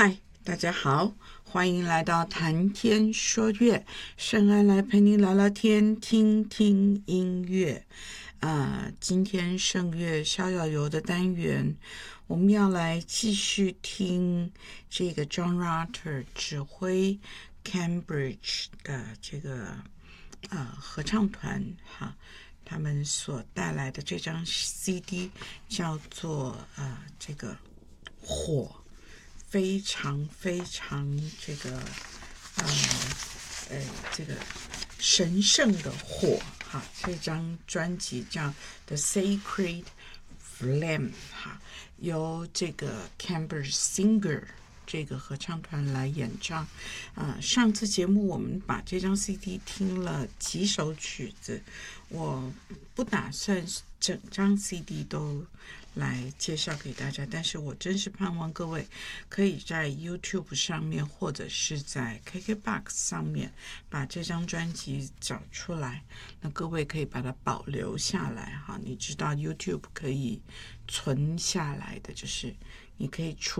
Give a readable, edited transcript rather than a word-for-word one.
嗨，大家好，欢迎来到谈天说乐，圣安来陪您聊聊天，听听音乐。今天圣乐逍遥游的单元，我们要来继续听这个 John Rutter 指挥 Cambridge 的这个合唱团哈，他们所带来的这张 CD 叫做这个火。非常非常这个神圣的火哈，这张专辑叫 The Sacred Flame 哈，由这个 Cambridge Singer 这个合唱团来演唱。上次节目我们把这张 CD 听了几首曲子，我不打算整张 CD 都来介绍给大家，但是我真是盼望各位可以在 YouTube 上面或者是在 KKBOX 上面把这张专辑找出来，那各位可以把它保留下来哈。你知道 YouTube 可以存下来的，就是你可以